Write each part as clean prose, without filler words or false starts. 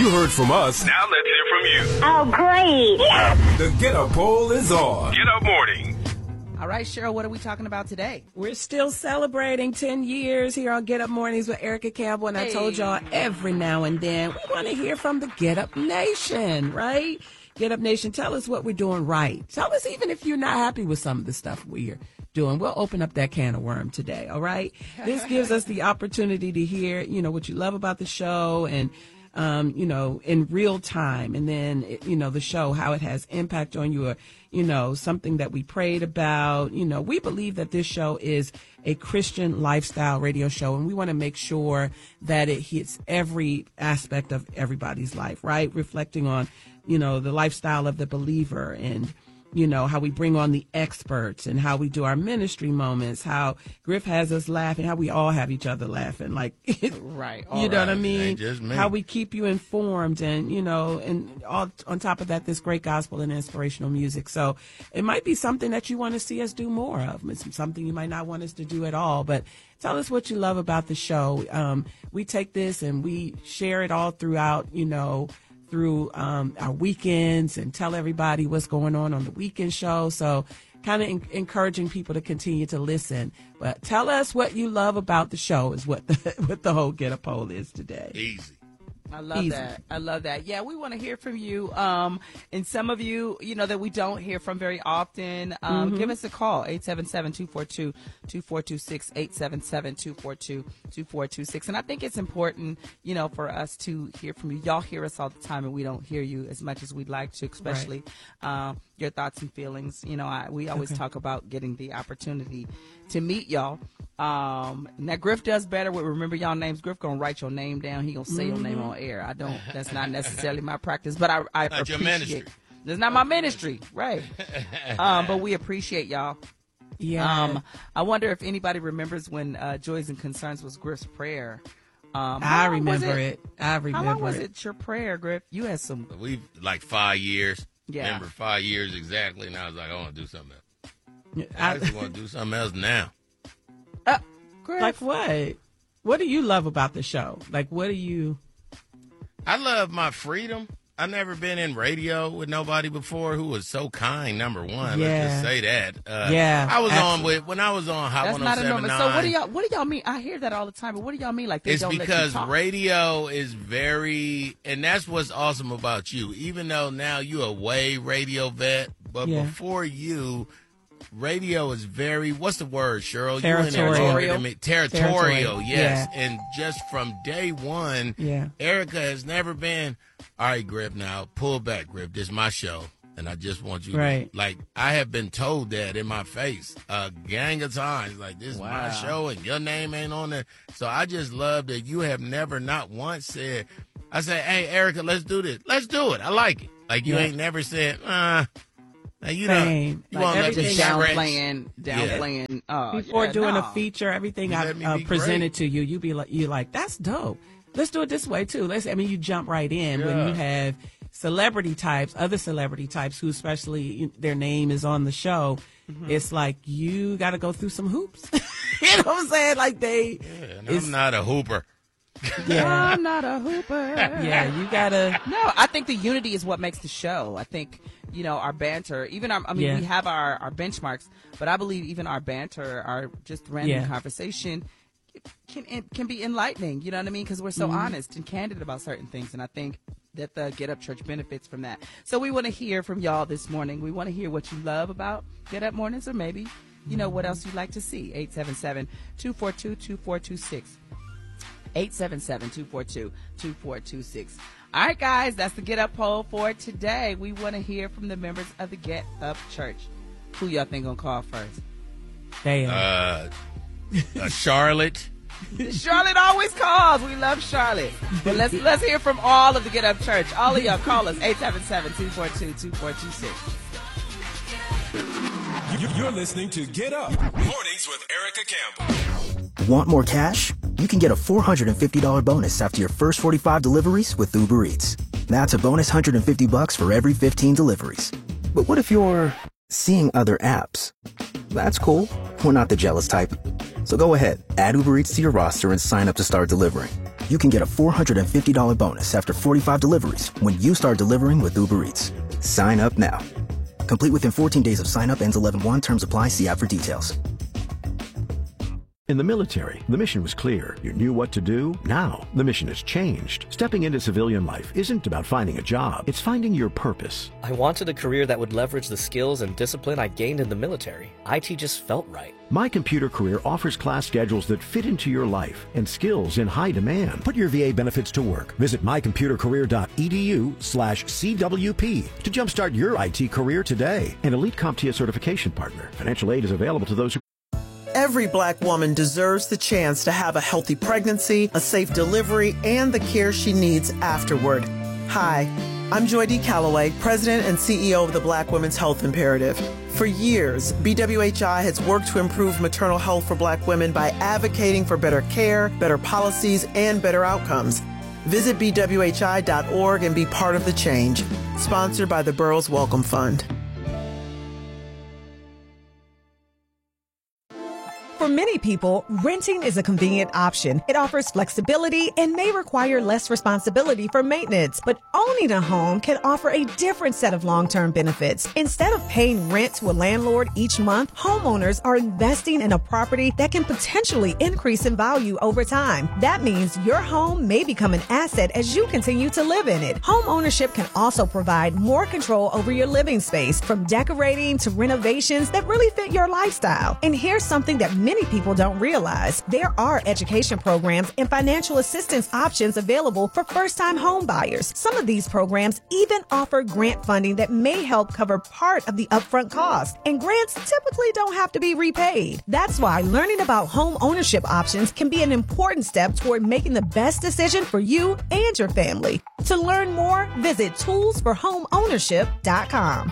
You heard from us. Now let's hear from you. Oh, great. Yes. The Get Up poll is on. Get Up Morning. All right, Cheryl, what are we talking about today? We're still celebrating 10 years here on Get Up Mornings with Erica Campbell. And I told y'all every now and then we want to hear from the Get Up Nation, right? Get Up Nation, tell us what we're doing right. Tell us even if you're not happy with some of the stuff we're doing. We'll open up that can of worm today, all right? This gives us the opportunity to hear, what you love about the show and, in real time. And then, the show, how it has impact on you, or, something that we prayed about. We believe that this show is a Christian lifestyle radio show, and we want to make sure that it hits every aspect of everybody's life, right? Reflecting on, the lifestyle of the believer and, how we bring on the experts and how we do our ministry moments, how Griff has us laughing, how we all have each other laughing. Like, right. You know what I mean? Ain't just me. How we keep you informed and, and all on top of that, this great gospel and inspirational music. So it might be something that you want to see us do more of. It's something you might not want us to do at all, but tell us what you love about the show. We take this and we share it all throughout, through our weekends and tell everybody what's going on the weekend show. So kind of encouraging people to continue to listen. But tell us what you love about the show is what the whole Get Up poll is today. Easy. I love that. I love that. Yeah, we want to hear from you. And some of you, that we don't hear from very often, give us a call, 877-242-2426, 877-242-2426. And I think it's important, for us to hear from you. Y'all hear us all the time, and we don't hear you as much as we'd like to, especially your thoughts and feelings. We always talk about getting the opportunity to meet y'all. Now Griff does better with remember y'all names. Griff gonna write your name down. He gonna say your name on air. I don't. That's not necessarily my practice, but I Not your ministry. It's not my ministry, right? But we appreciate y'all. Yeah. I wonder if anybody remembers when Joys and Concerns was Griff's prayer. I remember it. How long was it your prayer, Griff? You had some. We've like 5 years. Yeah. Remember 5 years exactly, and I was like, I want to do something else. I actually want to do something else now. Griff. Like what? What do you love about the show? Like, what do you? I love my freedom. I've never been in radio with nobody before who was so kind, number one. Yeah. Let's just say that. Yeah. I was when I was on Hot That's not a normal. 107.9. So what do y'all mean? I hear that all the time, but what do y'all mean? Like they It's don't let you because talk? radio is very, and that's what's awesome about you. Even though now you're a way radio vet, but before you, radio is very, what's the word, Cheryl? Territorial. Territorial, yes. Yeah. And just from day one, Yeah. Erica has never been, all right, Griff, now pull back, Griff. This is my show. And I just want you to, like, I have been told that in my face a gang of times. Like, this is my show and your name ain't on there. So I just love that you have never, not once said, I say, hey, Erica, let's do this. Let's do it. I like it. Like, you ain't never said, now, you know, you like won't let me everything downplaying. Before doing a feature, everything I've presented great. to you, you like, that's dope. Let's do it this way too. You jump right in when you have celebrity types, other celebrity types who especially their name is on the show. It's like you got to go through some hoops. You know what I'm saying? Like I'm not a hooper. Yeah, I'm not a hooper. Yeah, you gotta. No, I think the unity is what makes the show. I think, our banter, even we have our benchmarks, but I believe even our banter, our just random conversation can be enlightening. You know what I mean? Because we're so honest and candid about certain things. And I think that the Get Up Church benefits from that. So we want to hear from y'all this morning. We want to hear what you love about Get Up Mornings, or maybe, what else you'd like to see. 877-242-2426. 877-242-2426. All right, guys, that's the Get Up poll for today. We want to hear from the members of the Get Up Church. Who y'all think gonna call first? Damn. Charlotte. Charlotte always calls. We love Charlotte. But let's hear from all of the Get Up Church. All of y'all call us 877-242-2426. You're listening to Get Up Mornings with Erica Campbell. Want more cash? You can get a $450 bonus after your first 45 deliveries with Uber Eats. That's a bonus $150 for every 15 deliveries. But what if you're seeing other apps? That's cool. We're not the jealous type. So go ahead, add Uber Eats to your roster and sign up to start delivering. you can get a $450 bonus after 45 deliveries when you start delivering with Uber Eats. Sign up now. Complete within 14 days of sign up. Ends 11/1. Terms apply. See app for details. In the military, the mission was clear. You knew what to do. Now, the mission has changed. Stepping into civilian life isn't about finding a job. It's finding your purpose. I wanted a career that would leverage the skills and discipline I gained in the military. IT just felt right. My Computer Career offers class schedules that fit into your life and skills in high demand. Put your VA benefits to work. Visit mycomputercareer.edu/CWP to jumpstart your IT career today. An elite CompTIA certification partner. Financial aid is available to those who... Every Black woman deserves the chance to have a healthy pregnancy, a safe delivery, and the care she needs afterward. Hi, I'm Joy D. Calloway, President and CEO of the Black Women's Health Imperative. For years, BWHI has worked to improve maternal health for Black women by advocating for better care, better policies, and better outcomes. Visit BWHI.org and be part of the change. Sponsored by the Burroughs Welcome Fund. For many people, renting is a convenient option. It offers flexibility and may require less responsibility for maintenance. But owning a home can offer a different set of long-term benefits. Instead of paying rent to a landlord each month, homeowners are investing in a property that can potentially increase in value over time. That means your home may become an asset as you continue to live in it. Home ownership can also provide more control over your living space, from decorating to renovations that really fit your lifestyle. And here's something that many people don't realize. There are education programs and financial assistance options available for first-time home buyers. Some of these programs even offer grant funding that may help cover part of the upfront cost. And grants typically don't have to be repaid. That's why learning about home ownership options can be an important step toward making the best decision for you and your family. To learn more, visit toolsforhomeownership.com.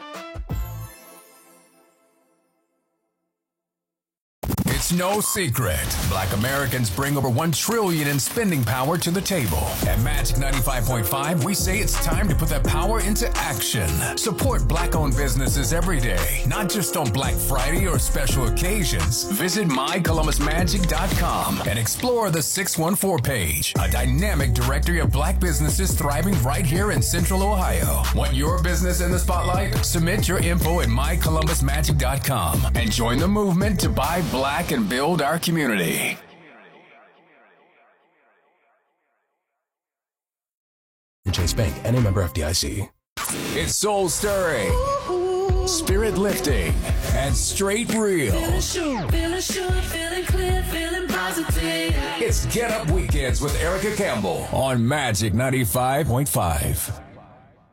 It's no secret. Black Americans bring over $1 trillion in spending power to the table. At Magic 95.5, we say it's time to put that power into action. Support Black-owned businesses every day, not just on Black Friday or special occasions. Visit mycolumbusmagic.com and explore the 614 page, a dynamic directory of Black businesses thriving right here in Central Ohio. Want your business in the spotlight? Submit your info at mycolumbusmagic.com and join the movement to buy Black and build our community. Chase Bank, and a member FDIC. It's soul stirring, spirit lifting, and straight real. Feeling sure, feeling clear, feeling positive. It's Get Up Weekends with Erica Campbell on Magic 95.5.